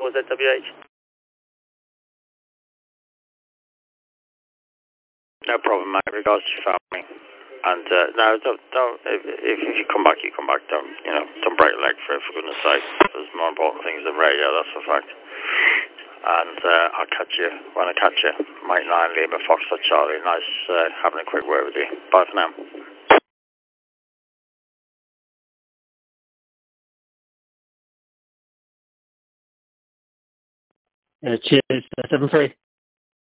Bravo ZWH. No problem, mate. Regards to your family. And no, don't. If you come back, you come back. Don't break a leg for it, for goodness sake. There's more important things than radio. That's a fact. And I'll catch you when I catch you. Mike 9 Lima Foxtrot Charlie. Nice having a quick word with you. Bye for now. Cheers. 7-3.